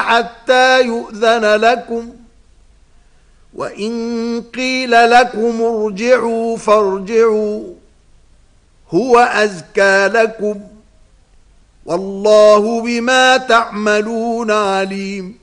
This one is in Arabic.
حتى يؤذن لكم، وإن قيل لكم ارجعوا فارجعوا هو أزكى لكم، والله بما تعملون عليم.